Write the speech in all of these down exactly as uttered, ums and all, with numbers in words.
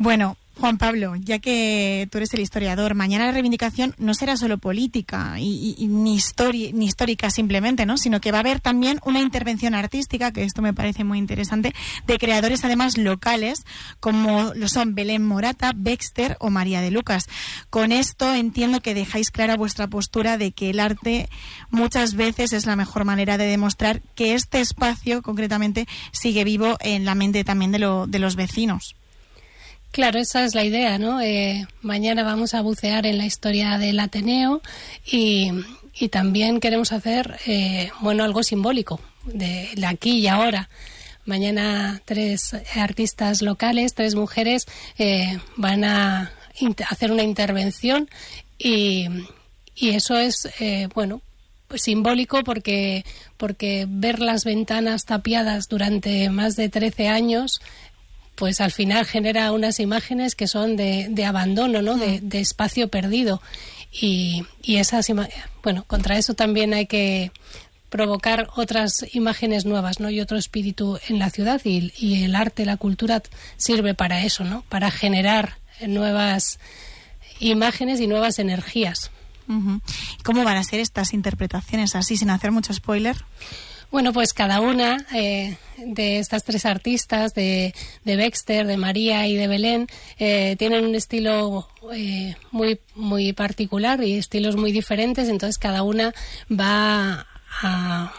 Bueno, Juan Pablo, ya que tú eres el historiador, mañana la reivindicación no será solo política y, y, y ni, histori- ni histórica simplemente, ¿no? Sino que va a haber también una intervención artística, que esto me parece muy interesante, de creadores además locales, como lo son Belén Morata, Baxter o María de Lucas. Con esto entiendo que dejáis clara vuestra postura de que el arte muchas veces es la mejor manera de demostrar que este espacio, concretamente, sigue vivo en la mente también de, lo, de los vecinos. Claro, esa es la idea, ¿no? Eh, mañana vamos a bucear en la historia del Ateneo y, y también queremos hacer, eh, bueno, algo simbólico, de, de aquí y ahora. Mañana tres artistas locales, tres mujeres, eh, van a inter- hacer una intervención y, y eso es, eh, bueno, pues simbólico porque, porque ver las ventanas tapiadas durante más de trece años... pues al final genera unas imágenes que son de, de abandono, ¿no? De, de espacio perdido. Y, y esas ima- bueno, contra eso también hay que provocar otras imágenes nuevas, ¿no? Y otro espíritu en la ciudad, y, y el arte, la cultura sirve para eso, ¿no? Para generar nuevas imágenes y nuevas energías. Uh-huh. ¿Cómo van a ser estas interpretaciones así, sin hacer mucho spoiler? Bueno, pues cada una eh, de estas tres artistas, de, de Baxter, de María y de Belén, eh, tienen un estilo eh, muy, muy particular y estilos muy diferentes, entonces cada una va a,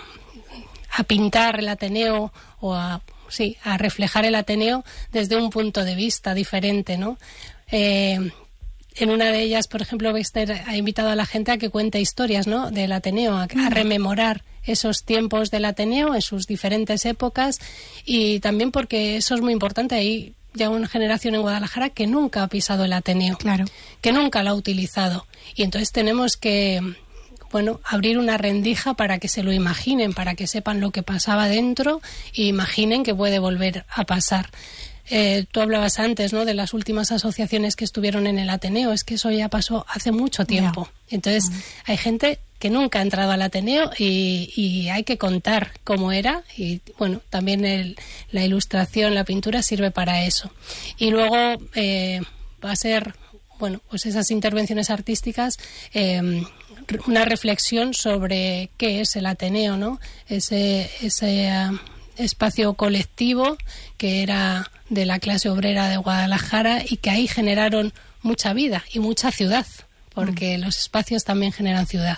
a pintar el Ateneo o a, sí, a reflejar el Ateneo desde un punto de vista diferente, ¿no? Eh, En una de ellas, por ejemplo, Baxter ha invitado a la gente a que cuente historias, ¿no?, del Ateneo, a, a rememorar esos tiempos del Ateneo en sus diferentes épocas, y también porque eso es muy importante. Hay ya una generación en Guadalajara que nunca ha pisado el Ateneo, claro, que nunca lo ha utilizado, y entonces tenemos que, bueno, abrir una rendija para que se lo imaginen, para que sepan lo que pasaba dentro e imaginen que puede volver a pasar. Eh, tú hablabas antes, ¿no?, de las últimas asociaciones que estuvieron en el Ateneo. Es que eso ya pasó hace mucho tiempo. Yeah. Entonces, uh-huh. hay gente que nunca ha entrado al Ateneo y, y hay que contar cómo era. Y, bueno, también el, la ilustración, la pintura sirve para eso. Y luego eh, va a ser, bueno, pues esas intervenciones artísticas, eh, una reflexión sobre qué es el Ateneo, ¿no? Ese... ese uh, espacio colectivo que era de la clase obrera de Guadalajara y que ahí generaron mucha vida y mucha ciudad, porque mm. los espacios también generan ciudad.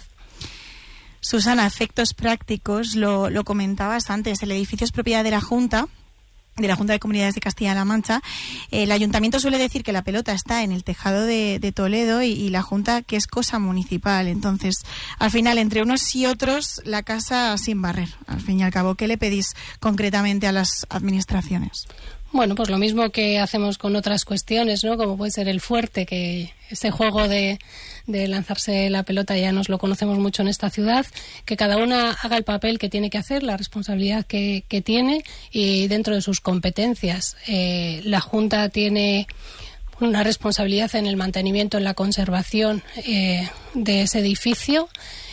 Susana, efectos prácticos, lo, lo comentabas antes, el edificio es propiedad de la Junta, de la Junta de Comunidades de Castilla-La Mancha. El ayuntamiento suele decir que la pelota está en el tejado de, de Toledo y, y la Junta que es cosa municipal. Entonces, al final, entre unos y otros, la casa sin barrer. Al fin y al cabo, ¿qué le pedís concretamente a las administraciones? Bueno, pues lo mismo que hacemos con otras cuestiones, ¿no? Como puede ser el fuerte, que ese juego de, de lanzarse la pelota ya nos lo conocemos mucho en esta ciudad, que cada una haga el papel que tiene que hacer, la responsabilidad que, que tiene y dentro de sus competencias. Eh, la Junta tiene una responsabilidad en el mantenimiento, en la conservación eh, de ese edificio.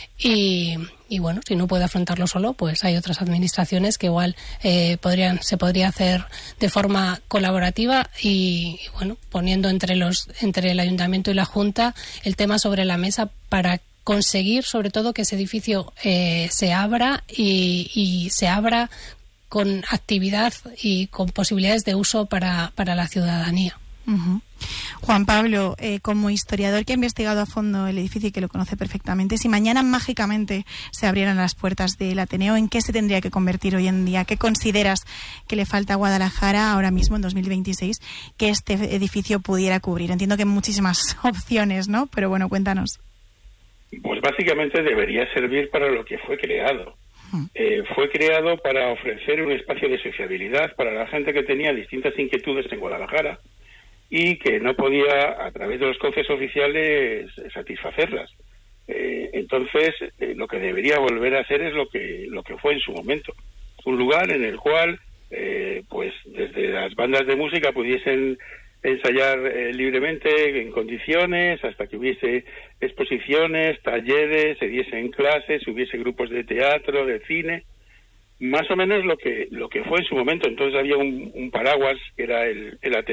Y, y bueno, si no puede afrontarlo solo, pues hay otras administraciones que igual eh, podrían se podría hacer de forma colaborativa y, y bueno, poniendo entre los entre el ayuntamiento y la Junta el tema sobre la mesa para conseguir sobre todo que ese edificio eh, se abra y, y se abra con actividad y con posibilidades de uso para, para la ciudadanía. Uh-huh. Juan Pablo, eh, como historiador que ha investigado a fondo el edificio y que lo conoce perfectamente, si mañana mágicamente se abrieran las puertas del Ateneo, ¿en qué se tendría que convertir hoy en día? ¿Qué consideras que le falta a Guadalajara ahora mismo, en dos mil veintiséis, que este edificio pudiera cubrir? Entiendo que hay muchísimas opciones, ¿no? Pero bueno, cuéntanos. Pues básicamente debería servir para lo que fue creado. Uh-huh. Eh, fue creado para ofrecer un espacio de sociabilidad para la gente que tenía distintas inquietudes en Guadalajara y que no podía, a través de los cauces oficiales, satisfacerlas. Eh, entonces, eh, lo que debería volver a hacer es lo que lo que fue en su momento. Un lugar en el cual, eh, pues, desde las bandas de música pudiesen ensayar eh, libremente, en condiciones, hasta que hubiese exposiciones, talleres, se diesen clases, hubiese grupos de teatro, de cine, más o menos lo que lo que fue en su momento. Entonces había un, un paraguas que era el, el Ateneo.